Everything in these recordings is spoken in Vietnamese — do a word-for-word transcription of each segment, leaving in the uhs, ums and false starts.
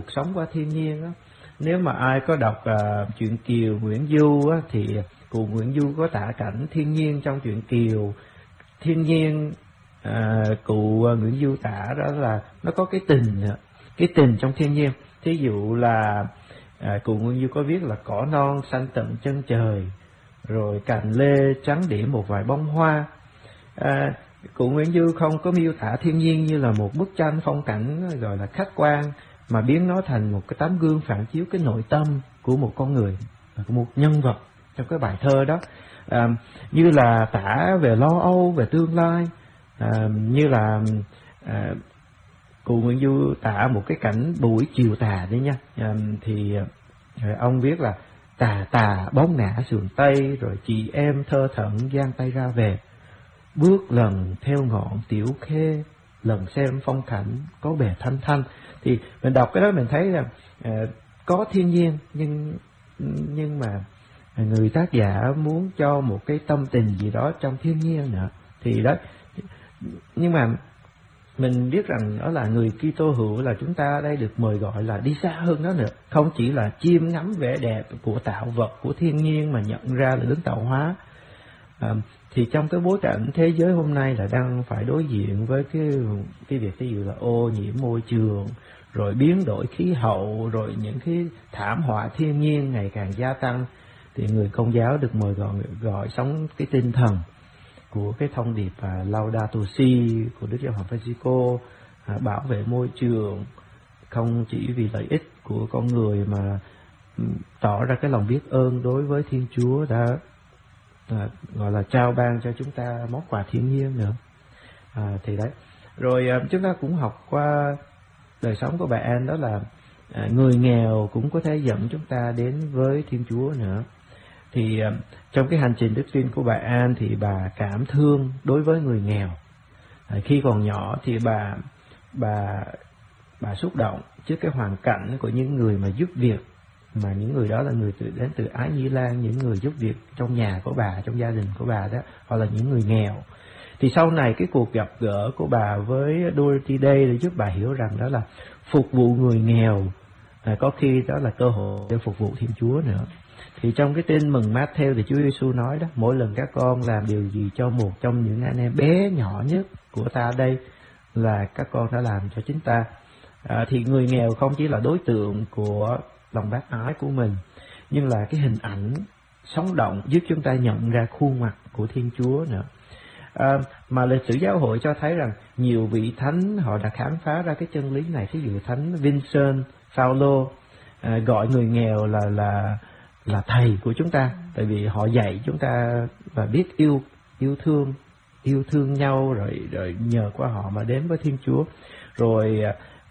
sống qua thiên nhiên á. Nếu mà ai có đọc uh, truyện Kiều Nguyễn Du á, thì cụ Nguyễn Du có tả cảnh thiên nhiên trong truyện Kiều. Thiên nhiên uh, cụ Nguyễn Du tả đó là nó có cái tình, cái tình trong thiên nhiên. Thí dụ là À, cụ Nguyễn Du có viết là cỏ non xanh tận chân trời, rồi cành lê trắng điểm một vài bông hoa. À, cụ Nguyễn Du không có miêu tả thiên nhiên như là một bức tranh phong cảnh gọi là khách quan, mà biến nó thành một cái tấm gương phản chiếu cái nội tâm của một con người, của một nhân vật trong cái bài thơ đó. À, như là tả về lo âu, về tương lai, à, như là à, cụ Nguyễn Du tả một cái cảnh buổi chiều tà đấy nha, à, thì à, ông viết là tà tà bóng ngã sườn tây, rồi chị em thơ thẩn giang tay ra về, bước lần theo ngọn tiểu khê, lần xem phong cảnh có bề thanh thanh. Thì mình đọc cái đó mình thấy là à, có thiên nhiên, nhưng nhưng mà người tác giả muốn cho một cái tâm tình gì đó trong thiên nhiên nữa. Thì đó, nhưng mà mình biết rằng đó là người Kitô hữu, là chúng ta ở đây được mời gọi là đi xa hơn đó nữa, không chỉ là chiêm ngắm vẻ đẹp của tạo vật, của thiên nhiên, mà nhận ra là đứng tạo hóa. À, thì trong cái bối cảnh thế giới hôm nay là đang phải đối diện với cái cái việc ví dụ là ô nhiễm môi trường, rồi biến đổi khí hậu, rồi những cái thảm họa thiên nhiên ngày càng gia tăng, thì người Công giáo được mời gọi gọi sống cái tinh thần của cái thông điệp à, Laudato Si của Đức Giáo hoàng Francisco, à, bảo vệ môi trường không chỉ vì lợi ích của con người, mà tỏ ra cái lòng biết ơn đối với Thiên Chúa đã à, gọi là trao ban cho chúng ta món quà thiên nhiên nữa. À, thì đấy, rồi à, chúng ta cũng học qua đời sống của bà Anne, đó là à, người nghèo cũng có thể dẫn chúng ta đến với Thiên Chúa nữa. Thì uh, trong cái hành trình đức tin của bà Anne thì bà cảm thương đối với người nghèo. À, khi còn nhỏ thì bà bà bà xúc động trước cái hoàn cảnh của những người mà giúp việc, mà những người đó là người từ, đến từ Ái Nhĩ Lan, những người giúp việc trong nhà của bà, trong gia đình của bà đó, hoặc là những người nghèo. Thì sau này cái cuộc gặp gỡ của bà với Dorothy Day để giúp bà hiểu rằng đó là phục vụ người nghèo, à, có khi đó là cơ hội để phục vụ Thiên Chúa nữa. Thì trong cái tin mừng Matthew thì Chúa Giêsu nói đó, mỗi lần các con làm điều gì cho một trong những anh em bé nhỏ nhất của ta đây, là các con đã làm cho chính ta. À, thì người nghèo không chỉ là đối tượng của lòng bác ái của mình, nhưng là cái hình ảnh sống động giúp chúng ta nhận ra khuôn mặt của Thiên Chúa nữa. À, mà lịch sử giáo hội cho thấy rằng nhiều vị thánh họ đã khám phá ra cái chân lý này. Ví dụ thánh Vincent Paulo à, gọi người nghèo là là là thầy của chúng ta, tại vì họ dạy chúng ta và biết yêu yêu thương yêu thương nhau, rồi rồi nhờ qua họ mà đến với Thiên Chúa. Rồi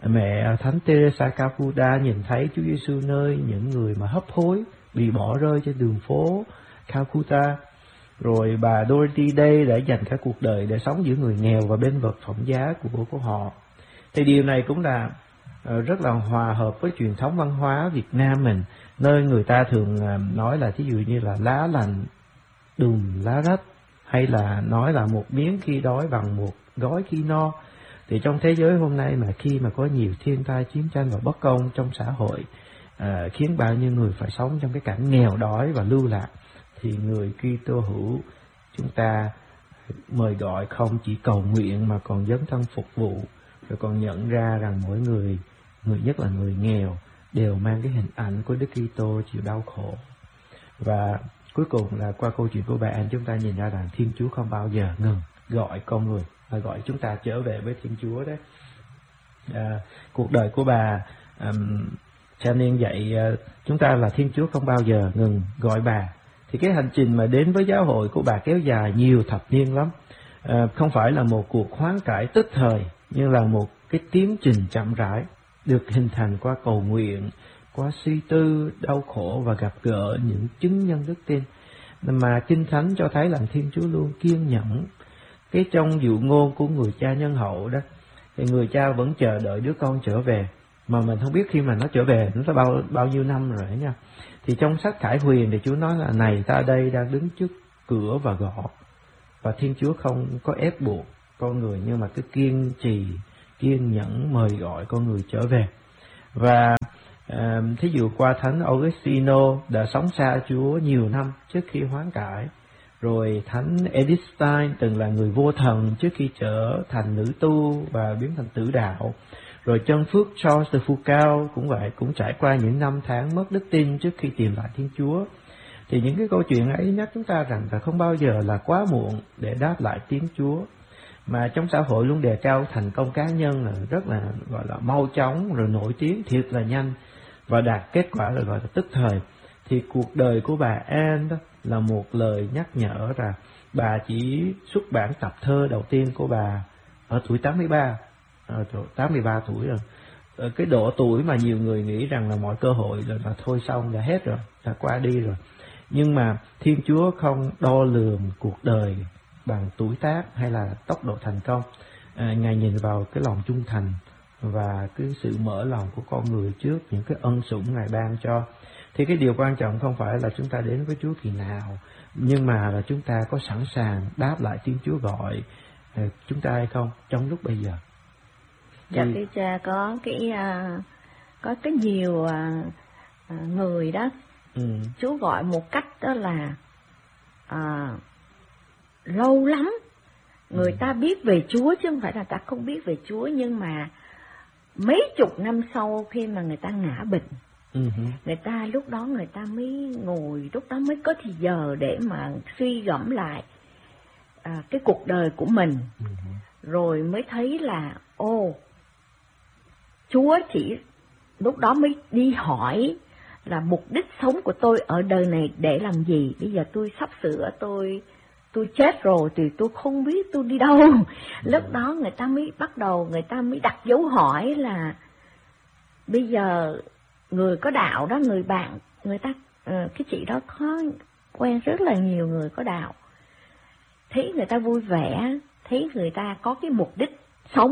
mẹ thánh Teresa Calcutta nhìn thấy Chúa Giêsu nơi những người mà hấp hối bị bỏ rơi trên đường phố Calcutta. Rồi bà Dorothy Day đã dành cả cuộc đời để sống giữa người nghèo và bên vật phẩm giá của của họ. Thì điều này cũng là rất là hòa hợp với truyền thống văn hóa Việt Nam mình, nơi người ta thường nói là thí dụ như là lá lành đùm lá rách, hay là nói là một miếng khi đói bằng một gói khi no. Thì trong thế giới hôm nay mà khi mà có nhiều thiên tai, chiến tranh và bất công trong xã hội, à, khiến bao nhiêu người phải sống trong cái cảnh nghèo đói và lưu lạc, thì người Kitô hữu chúng ta mời gọi không chỉ cầu nguyện mà còn dấn thân phục vụ, rồi còn nhận ra rằng mỗi người, người nhất là người nghèo, đều mang cái hình ảnh của Đức Kitô chịu đau khổ. Và cuối cùng là qua câu chuyện của bà Anne, chúng ta nhìn ra rằng Thiên Chúa không bao giờ ngừng gọi con người, mà gọi chúng ta trở về với Thiên Chúa đấy. À, cuộc đời của bà um, cho nên dạy uh, chúng ta là Thiên Chúa không bao giờ ngừng gọi bà. Thì cái hành trình mà đến với giáo hội của bà kéo dài nhiều thập niên lắm. À, không phải là một cuộc hoán cải tức thời, nhưng là một cái tiến trình chậm rãi, được hình thành qua cầu nguyện, qua suy tư, đau khổ và gặp gỡ những chứng nhân đức tin. Mà Kinh Thánh cho thấy là Thiên Chúa luôn kiên nhẫn. Cái trong dụ ngôn của người cha nhân hậu đó, thì người cha vẫn chờ đợi đứa con trở về, mà mình không biết khi mà nó trở về nó đã bao bao nhiêu năm rồi nha. Thì trong sách Khải Huyền thì Chúa nói là này, ta đây đang đứng trước cửa và gõ. Và Thiên Chúa không có ép buộc con người, nhưng mà cứ kiên trì, kiên nhẫn mời gọi con người trở về. Và à, thí dụ qua Thánh Augustino đã sống xa Chúa nhiều năm trước khi hoán cải. Rồi Thánh Edith Stein từng là người vô thần trước khi trở thành nữ tu và biến thành tử đạo. Rồi chân phước Charles de Foucault cũng vậy, cũng trải qua những năm tháng mất đức tin trước khi tìm lại Thiên Chúa. Thì những cái câu chuyện ấy nhắc chúng ta rằng là không bao giờ là quá muộn để đáp lại tiếng Chúa. Mà trong xã hội luôn đề cao thành công cá nhân là rất là gọi là mau chóng, rồi nổi tiếng thiệt là nhanh và đạt kết quả là gọi là tức thời. Thì cuộc đời của bà Anne đó là một lời nhắc nhở rằng bà chỉ xuất bản tập thơ đầu tiên của bà ở tuổi tám mươi ba, ở tám mươi ba tuổi rồi. Ở cái độ tuổi mà nhiều người nghĩ rằng là mọi cơ hội là, là thôi xong, là hết rồi, là qua đi rồi. Nhưng mà Thiên Chúa không đo lường cuộc đời bằng tuổi tác hay là tốc độ thành công. À, Ngài nhìn vào cái lòng trung thành và cái sự mở lòng của con người trước những cái ân sủng Ngài ban cho. Thì cái điều quan trọng không phải là chúng ta đến với Chúa kỳ nào, nhưng mà là chúng ta có sẵn sàng đáp lại tiếng Chúa gọi chúng ta hay không trong lúc bây giờ. Dạ thưa cha, có cái uh, có cái nhiều uh, uh, người đó, ừ. Chúa gọi một cách đó là uh, lâu lắm người ừ. ta biết về Chúa, chứ không phải là ta không biết về Chúa, nhưng mà mấy chục năm sau khi mà người ta ngã bệnh, uh-huh. người ta lúc đó người ta mới ngồi, lúc đó mới có thì giờ để mà suy gẫm lại à, cái cuộc đời của mình, uh-huh. rồi mới thấy là ô Chúa chỉ lúc đó mới đi hỏi là mục đích sống của tôi ở đời này để làm gì. Bây giờ tôi sắp sửa tôi tôi chết rồi thì tôi không biết tôi đi đâu. Uh-huh. Lúc đó người ta mới bắt đầu, người ta mới đặt dấu hỏi là bây giờ người có đạo đó, người bạn, người ta, cái chị đó có quen rất là nhiều người có đạo. Thấy người ta vui vẻ, thấy người ta có cái mục đích sống,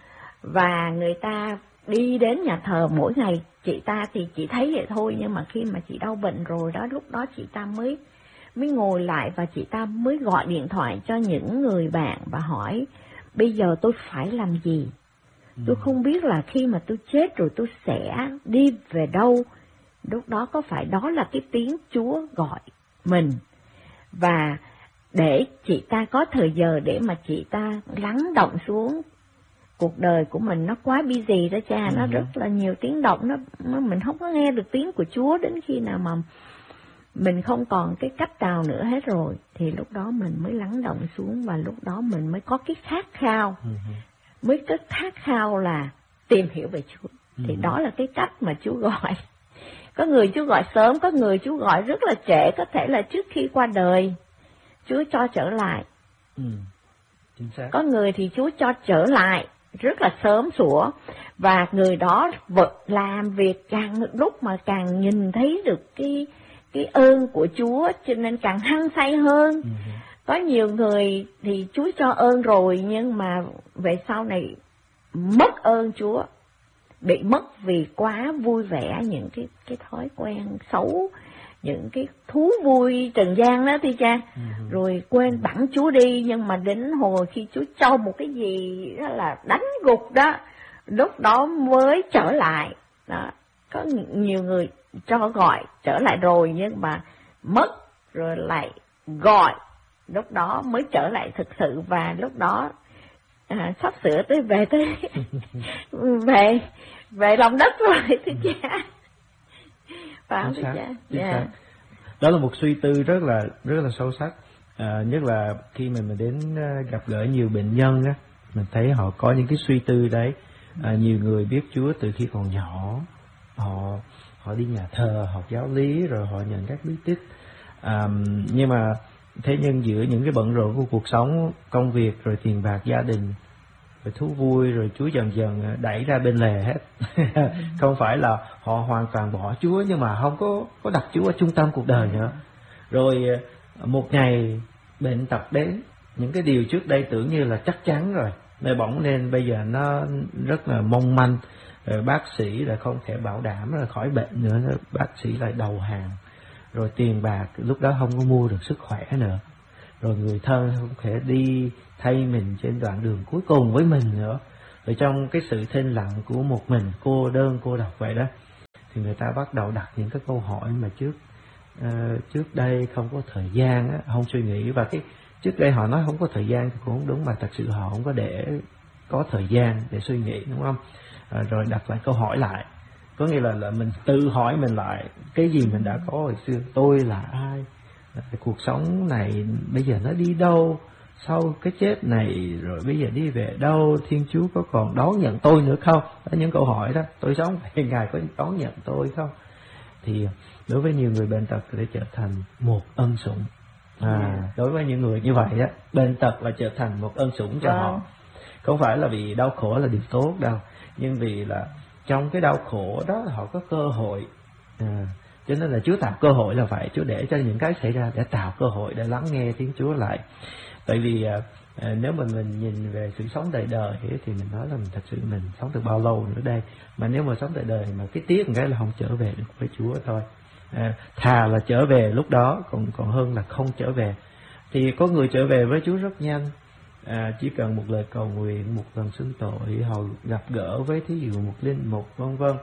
và người ta đi đến nhà thờ mỗi ngày. Chị ta thì chị thấy vậy thôi, nhưng mà khi mà chị đau bệnh rồi đó, lúc đó chị ta mới mới ngồi lại và chị ta mới gọi điện thoại cho những người bạn và hỏi bây giờ tôi phải làm gì. Tôi không biết là khi mà tôi chết rồi tôi sẽ đi về đâu. Lúc đó có phải đó là cái tiếng Chúa gọi mình. Và để chị ta có thời giờ để mà chị ta lắng động xuống. Cuộc đời của mình nó quá busy đó cha, nó rất là nhiều tiếng động, nó, nó mình không có nghe được tiếng của Chúa đến khi nào mà mình không còn cái cách nào nữa hết rồi. Thì lúc đó mình mới lắng động xuống, và lúc đó mình mới có cái khát khao. Mới có khát khao là tìm hiểu về Chúa. Thì ừ. đó là cái cách mà Chúa gọi. Có người Chúa gọi sớm, có người Chúa gọi rất là trễ, có thể là trước khi qua đời Chúa cho trở lại. Ừ. Chính xác. Có người thì Chúa cho trở lại rất là sớm sủa, và người đó vật làm việc càng lúc mà càng nhìn thấy được cái cái ơn của Chúa, cho nên càng hăng say hơn. Ừ. Có nhiều người thì Chúa cho ơn rồi, nhưng mà về sau này mất ơn Chúa, bị mất vì quá vui vẻ, những cái cái thói quen xấu, những cái thú vui trần gian đó thì cha, ừ. rồi quên bẵng Chúa đi. Nhưng mà đến hồi khi Chúa cho một cái gì đó là đánh gục đó, lúc đó mới trở lại. Đó, có nhiều người cho gọi trở lại rồi, nhưng mà mất rồi lại gọi, lúc đó mới trở lại thực sự. Và lúc đó à, sắp sửa tới về tới về về lòng đất rồi thưa cha. Phải không thưa cha? Yeah. Đó là một suy tư rất là rất là sâu sắc, à, nhất là khi mà mình đến gặp gỡ nhiều bệnh nhân á, mình thấy họ có những cái suy tư đấy. À, nhiều người biết Chúa từ khi còn nhỏ, họ họ đi nhà thờ, học giáo lý, rồi họ nhận các bí tích. À, nhưng mà thế nhưng giữa những cái bận rộn của cuộc sống, công việc, rồi tiền bạc, gia đình, rồi thú vui, rồi Chúa dần dần đẩy ra bên lề hết. Không phải là họ hoàn toàn bỏ Chúa, nhưng mà không có có đặt Chúa ở trung tâm cuộc đời nữa. Rồi một ngày bệnh tật đến, những cái điều trước đây tưởng như là chắc chắn rồi, nơi bỗng nên bây giờ nó rất là mong manh. Rồi bác sĩ là không thể bảo đảm là khỏi bệnh nữa, bác sĩ lại đầu hàng. Rồi tiền bạc lúc đó không có mua được sức khỏe nữa. Rồi người thân không thể đi thay mình trên đoạn đường cuối cùng với mình nữa. Ở trong cái sự thinh lặng của một mình, cô đơn cô độc vậy đó, thì người ta bắt đầu đặt những cái câu hỏi mà trước uh, trước đây không có thời gian á, không suy nghĩ. Và cái trước đây họ nói không có thời gian thì cũng không đúng, mà thật sự họ không có để có thời gian để suy nghĩ, đúng không? À, rồi đặt lại câu hỏi lại, có nghĩa là là mình tự hỏi mình lại cái gì mình đã có hồi xưa. Tôi là ai? Cuộc sống này bây giờ nó đi đâu? Sau cái chết này rồi bây giờ đi về đâu? Thiên Chúa có còn đón nhận tôi nữa không? Đó, những câu hỏi đó. Tôi sống thì Ngài có đón nhận tôi không? Thì đối với nhiều người, bệnh tật để trở thành một ân sủng. À, đối với những người như vậy á, bệnh tật là trở thành một ân sủng cho họ. Không phải là vì đau khổ là điều tốt đâu, nhưng vì là trong cái đau khổ đó họ có cơ hội. À, cho nên là Chúa tạo cơ hội là vậy. Chúa để cho những cái xảy ra để tạo cơ hội để lắng nghe tiếng Chúa lại. Tại vì à, nếu mà mình nhìn về sự sống đời đời thì mình nói là mình thật sự mình sống được bao lâu nữa đây. Mà nếu mà sống đời đời mà cái tiếc một cái là không trở về được với Chúa thôi. À, thà là trở về lúc đó còn còn hơn là không trở về. Thì có người trở về với Chúa rất nhanh. À, chỉ cần một lời cầu nguyện, một lần xưng tội, họ gặp gỡ với thí dụ một linh mục vân vân,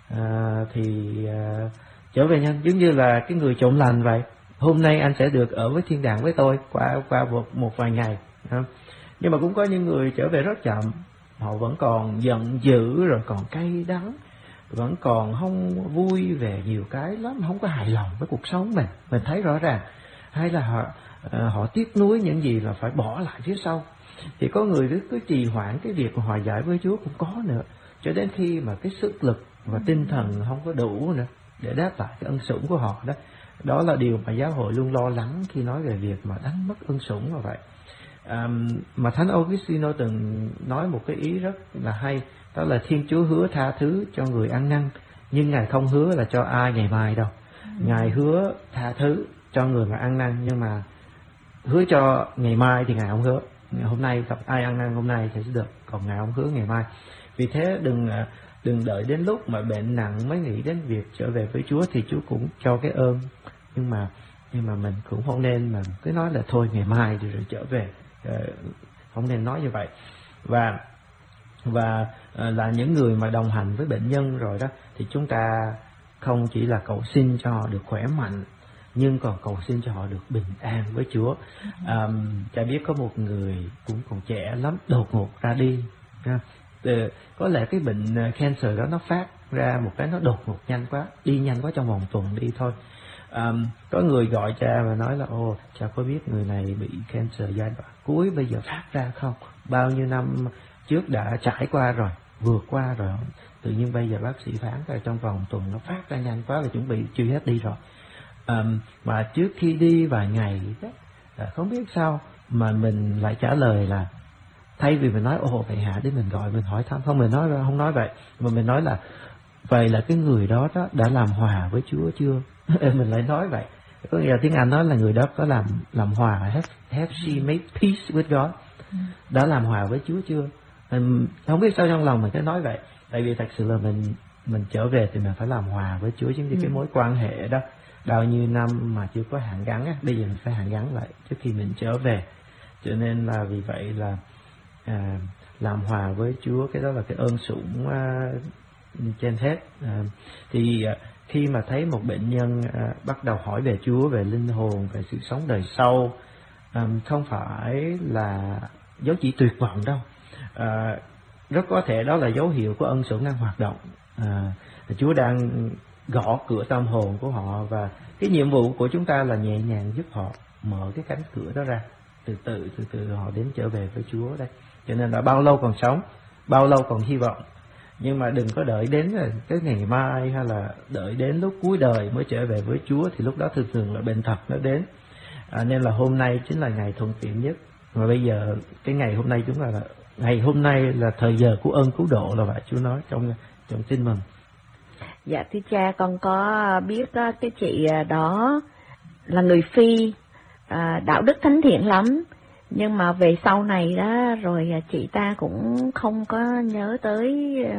à, thì à, trở về nhanh, giống như là cái người trộm lành vậy. Hôm nay anh sẽ được ở với thiên đàng với tôi qua qua một, một vài ngày. À, nhưng mà cũng có những người trở về rất chậm, họ vẫn còn giận dữ, rồi còn cay đắng, vẫn còn không vui về nhiều cái lắm, không có hài lòng với cuộc sống mình. Mình thấy rõ ràng. Hay là họ À, họ tiếc nuối những gì là phải bỏ lại phía sau. Thì có người cứ, cứ trì hoãn cái việc hòa giải với Chúa cũng có nữa, cho đến khi mà cái sức lực và tinh thần không có đủ nữa để đáp lại cái ân sủng của họ đó. Đó là điều mà giáo hội luôn lo lắng khi nói về việc mà đánh mất ân sủng là vậy. À, mà Thánh Augustino từng nói một cái ý rất là hay, đó là Thiên Chúa hứa tha thứ cho người ăn năn, nhưng Ngài không hứa là cho ai ngày mai đâu. Ngài hứa tha thứ cho người mà ăn năn, nhưng mà hứa cho ngày mai thì Ngài không hứa. Hôm nay gặp ai ăn năn hôm nay thì sẽ được, còn Ngài không hứa ngày mai. Vì thế đừng đừng đợi đến lúc mà bệnh nặng mới nghĩ đến việc trở về với Chúa, thì Chúa cũng cho cái ơn. Nhưng mà nhưng mà mình cũng không nên mà cứ nói là thôi ngày mai thì rồi trở về. Không nên nói như vậy. Và và là những người mà đồng hành với bệnh nhân rồi đó, thì chúng ta không chỉ là cầu xin cho họ được khỏe mạnh, nhưng còn cầu xin cho họ được bình an với Chúa. À, cha biết có một người cũng còn trẻ lắm, đột ngột ra đi. Từ, có lẽ cái bệnh cancer đó nó phát ra một cái nó đột ngột nhanh quá, đi nhanh quá, trong vòng tuần đi thôi. À, có người gọi cha và nói là ồ, cha có biết người này bị cancer giai đoạn cuối bây giờ phát ra không? Bao nhiêu năm trước đã trải qua rồi, vượt qua rồi, tự nhiên bây giờ bác sĩ phán ra trong vòng tuần nó phát ra nhanh quá, là chuẩn bị truy hết đi rồi. À, mà trước khi đi vài ngày đó, à, không biết sao mà mình lại trả lời là thay vì mình nói ồ vậy hả, để mình gọi mình hỏi thăm, không, mình nói không nói vậy, mà mình nói là vậy là cái người đó, đó đã làm hòa với Chúa chưa? Mình lại nói vậy, có nghĩa là tiếng Anh nói là người đó có làm làm hòa, have, have she made peace with God, đã làm hòa với Chúa chưa? Mình không biết sao trong lòng mình cứ nói vậy, tại vì thật sự là mình mình trở về thì mình phải làm hòa với Chúa, chính vì cái mối quan hệ đó bao nhiêu năm mà chưa có hàn gắn á, bây giờ mình phải hàn gắn lại trước khi mình trở về. Cho nên là vì vậy là à, làm hòa với Chúa, cái đó là cái ơn sủng à, trên hết. À, thì à, khi mà thấy một bệnh nhân à, bắt đầu hỏi về Chúa, về linh hồn, về sự sống đời sau, à, không phải là dấu chỉ tuyệt vọng đâu. À, rất có thể đó là dấu hiệu của ân sủng đang hoạt động. À, Chúa đang gõ cửa tâm hồn của họ, và cái nhiệm vụ của chúng ta là nhẹ nhàng giúp họ mở cái cánh cửa đó ra, từ từ từ từ họ đến trở về với Chúa đây. Cho nên là bao lâu còn sống, bao lâu còn hy vọng, nhưng mà đừng có đợi đến cái ngày mai hay là đợi đến lúc cuối đời mới trở về với Chúa, thì lúc đó thường thường là bệnh tật nó đến. À, nên là hôm nay chính là ngày thuận tiện nhất, mà bây giờ cái ngày hôm nay chúng là ngày hôm nay là thời giờ của ơn cứu độ, là vậy Chúa nói trong trong tin mừng. Dạ thưa cha, con có biết cái chị đó là người Phi, à, đạo đức thánh thiện lắm, nhưng mà về sau này đó rồi chị ta cũng không có nhớ tới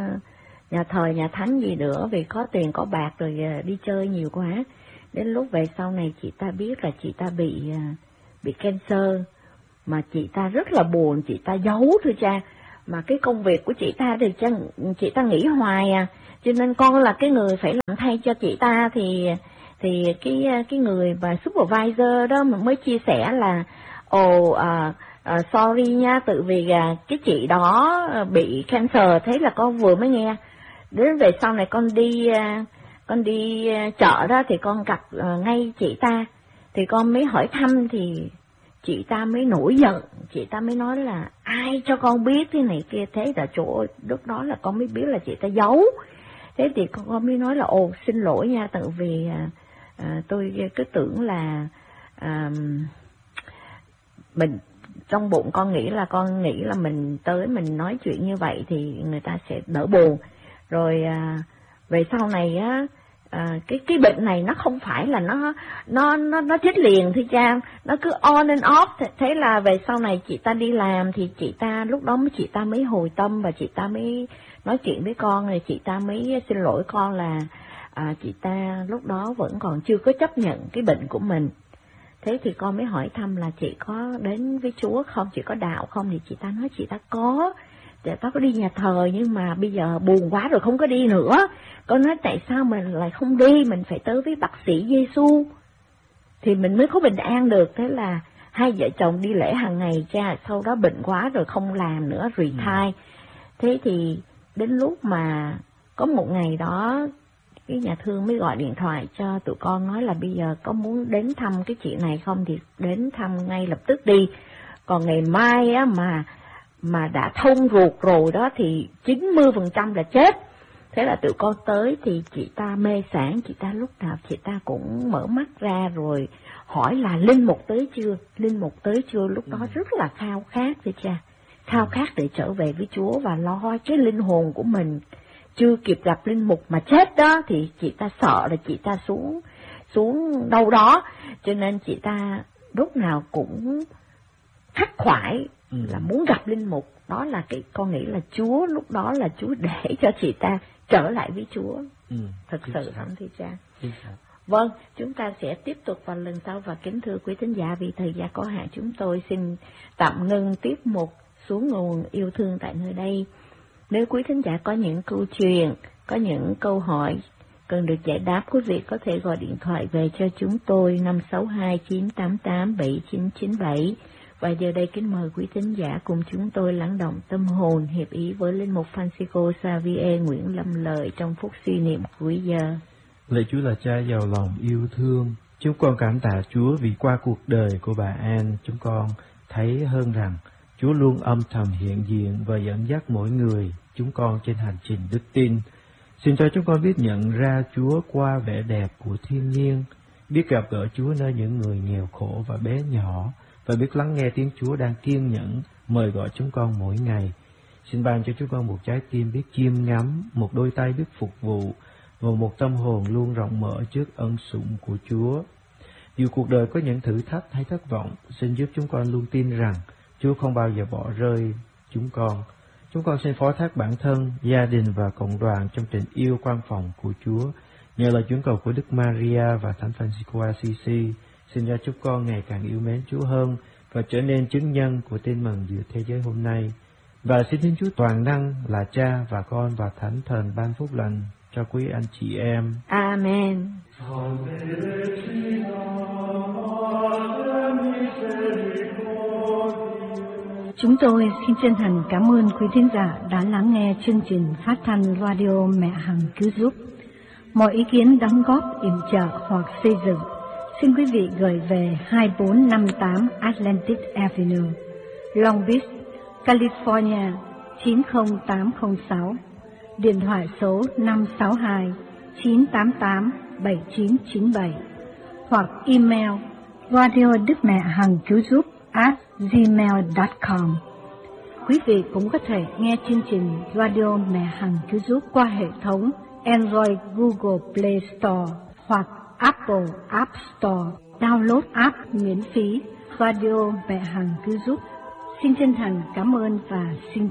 nhà thờ nhà thánh gì nữa, vì có tiền có bạc rồi đi chơi nhiều quá. Đến lúc về sau này chị ta biết là chị ta bị bị cancer, mà chị ta rất là buồn, chị ta giấu thưa cha, mà cái công việc của chị ta thì chị ta nghỉ hoài à, cho nên con là cái người phải làm thay cho chị ta. Thì thì cái cái người mà supervisor đó mà mới chia sẻ là ồ oh, uh, uh, sorry nha, tự vì uh, cái chị đó bị cancer, thế là con vừa mới nghe. Đến về sau này con đi uh, con đi uh, chợ đó thì con gặp uh, ngay chị ta, thì con mới hỏi thăm thì chị ta mới nổi giận, chị ta mới nói là ai cho con biết thế này kia. Thế là chỗ lúc đó là con mới biết là chị ta giấu. Thế thì con, con mới nói là ồ xin lỗi nha, tại vì à, à, tôi cứ tưởng là à, mình trong bụng con nghĩ là con nghĩ là mình tới mình nói chuyện như vậy thì người ta sẽ đỡ buồn. Rồi à, về sau này á, À, cái cái bệnh này nó không phải là nó nó nó nó chết liền thưa cha, nó cứ on and off. Thế là về sau này chị ta đi làm thì chị ta lúc đó chị ta mới hồi tâm và chị ta mới nói chuyện với con, rồi chị ta mới xin lỗi con là à, chị ta lúc đó vẫn còn chưa có chấp nhận cái bệnh của mình. Thế thì con mới hỏi thăm là chị có đến với Chúa không, chị có đạo không, thì chị ta nói chị ta có. Dạ, tao có đi nhà thờ nhưng mà bây giờ buồn quá rồi không có đi nữa. Con nói tại sao mình lại không đi, mình phải tới với bác sĩ Giêsu thì mình mới có bình an được. Thế là hai vợ chồng đi lễ hàng ngày cha, sau đó bệnh quá rồi không làm nữa, retire. Thế thì đến lúc mà có một ngày đó cái nhà thương mới gọi điện thoại cho tụi con nói là bây giờ có muốn đến thăm cái chị này không thì đến thăm ngay lập tức đi. Còn ngày mai á mà mà đã thông ruột rồi đó thì chín mươi phần trăm là chết. Thế là tụi con tới thì chị ta mê sản, chị ta lúc nào chị ta cũng mở mắt ra rồi hỏi là linh mục tới chưa, linh mục tới chưa. Lúc đó rất là khao khát thưa cha, khao khát để trở về với Chúa và lo cái linh hồn của mình. Chưa kịp gặp linh mục mà chết đó thì chị ta sợ là chị ta xuống xuống đâu đó, cho nên chị ta lúc nào cũng khắc khoải ừ. là muốn gặp linh mục. Đó là cái con nghĩ là Chúa lúc đó là Chúa để cho chị ta trở lại với Chúa. Ừ. Thật sự không thưa cha? Vâng, chúng ta sẽ tiếp tục vào lần sau. Và kính thưa quý thính giả, vì thời gian có hạn chúng tôi xin tạm ngưng tiếp mục Xuống Nguồn Yêu Thương tại nơi đây. Nếu quý thính giả có những câu chuyện, có những câu hỏi cần được giải đáp, quý vị có thể gọi điện thoại về cho chúng tôi năm sáu hai chín tám tám bảy chín chín bảy. Và giờ đây kính mời quý thính giả cùng chúng tôi lắng động tâm hồn hiệp ý với linh mục Francisco Xavier Nguyễn Lâm Lợi trong phút suy niệm cuối giờ. Lạy Chúa là Cha giàu lòng yêu thương, chúng con cảm tạ Chúa vì qua cuộc đời của bà An, chúng con thấy hơn rằng Chúa luôn âm thầm hiện diện và dẫn dắt mỗi người chúng con trên hành trình đức tin. Xin cho chúng con biết nhận ra Chúa qua vẻ đẹp của thiên nhiên, biết gặp gỡ Chúa nơi những người nghèo khổ và bé nhỏ, và biết lắng nghe tiếng Chúa đang kiên nhẫn mời gọi chúng con mỗi ngày. Xin ban cho chúng con một trái tim biết chiêm ngắm, một đôi tay biết phục vụ, và một tâm hồn luôn rộng mở trước ân sủng của Chúa. Dù cuộc đời có những thử thách hay thất vọng, xin giúp chúng con luôn tin rằng Chúa không bao giờ bỏ rơi chúng con. Chúng con xin phó thác bản thân, gia đình và cộng đoàn trong tình yêu quan phòng của Chúa. Nhờ lời chuyển cầu của Đức Maria và Thánh Francisco Assisi, xin cho chúng con ngày càng yêu mến Chúa hơn và trở nên chứng nhân của tin mừng giữa thế giới hôm nay. Và xin Thiên Chúa toàn năng là Cha và Con và Thánh Thần ban phúc lành cho quý anh chị em. Amen. Chúng tôi xin chân thành cảm ơn quý thính giả đã lắng nghe chương trình phát thanh radio Mẹ Hằng Cứu Giúp. Mọi ý kiến đóng góp, yểm trợ hoặc xây dựng, xin quý vị gửi về hai bốn năm tám Atlantic Avenue, Long Beach, California chín không tám không sáu, điện thoại số năm sáu hai chín tám tám bảy chín chín bảy, hoặc email radio đức mẹ hằng cứu giúp at gmail chấm com. Quý vị cũng có thể nghe chương trình Radio Mẹ Hằng Cứu Giúp qua hệ thống Android Google Play Store hoặc Apple App Store. Download app miễn phí Radio Mẹ Hằng Cứu Giúp. Xin chân thành cảm ơn và xin